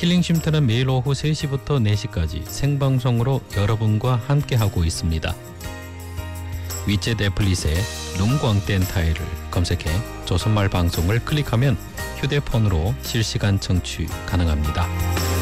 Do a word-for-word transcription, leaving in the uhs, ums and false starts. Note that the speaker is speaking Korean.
힐링쉼터는 매일 오후 세 시부터 네 시까지 생방송으로 여러분과 함께하고 있습니다. 위챗 애플릿에 눈광 뗀 타이를 검색해 조선말 방송을 클릭하면 휴대폰으로 실시간 청취 가능합니다.